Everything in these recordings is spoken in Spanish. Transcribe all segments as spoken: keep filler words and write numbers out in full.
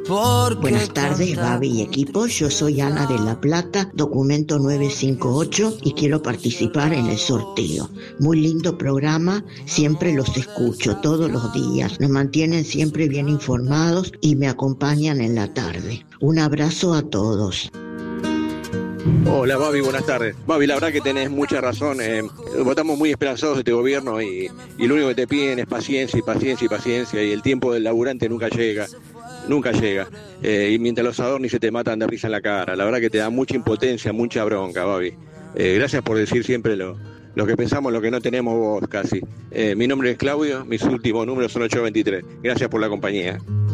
Buenas tardes, Babi y equipo. Yo soy Ana de La Plata, documento nueve cinco ocho, y quiero participar en el sorteo. Muy lindo programa, siempre los escucho todos los días. Nos mantienen siempre bien informados y me acompañan en la tarde. Un abrazo a todos. Hola Babi, buenas tardes. Babi, la verdad que tenés mucha razón. Eh, estamos muy esperanzados de este gobierno y, y lo único que te piden es paciencia y paciencia y paciencia, y el tiempo del laburante nunca llega, nunca llega. Eh, y mientras los adornis se te matan de risa en la cara. La verdad que te da mucha impotencia, mucha bronca, Babi. Eh, gracias por decir siempre lo, lo que pensamos, lo que no tenemos voz casi. Eh, mi nombre es Claudio, mis últimos números son ocho veintitrés. Gracias por la compañía.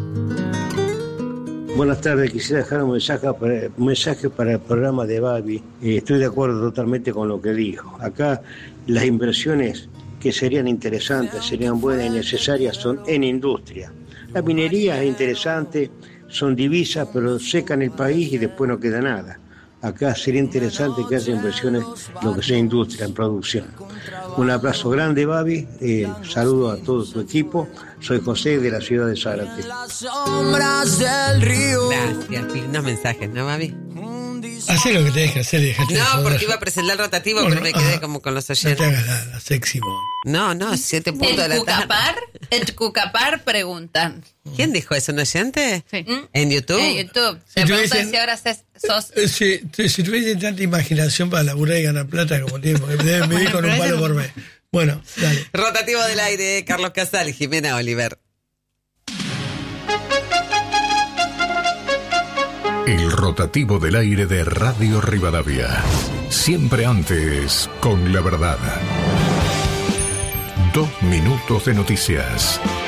Buenas tardes, quisiera dejar un mensaje para, un mensaje para el programa de Babi. Eh, estoy de acuerdo totalmente con lo que dijo. Acá las inversiones que serían interesantes, serían buenas y necesarias son en industria. La minería es interesante, son divisas, pero secan el país y después no queda nada. Acá sería interesante que haya inversiones en lo que sea industria, en producción. Un abrazo grande, Babi. Eh, saludo a todo tu equipo. Soy José de la ciudad de Zárate. Gracias, lindos mensajes, ¿no, Babi? Hacé lo que tenés que hacer. No, porque iba a presentar el rotativo, bueno, pero me quedé ah, como con los oyentes. No te hagas la, la sexy, bon. No, no, siete puntos de la tarde. El Cucapar preguntan. ¿Quién dijo eso, un oyente? Sí. ¿En YouTube? En YouTube. Si Te preguntan tuviesen, si ahora sos... Si, si tuviesen tanta imaginación para laburar y ganar plata como tienen, porque deben vivir con un palo por mes. Bueno, dale. Rotativo del aire, Carlos Casal y Jimena Oliver. El rotativo del aire de Radio Rivadavia. Siempre antes con la verdad. Dos minutos de noticias.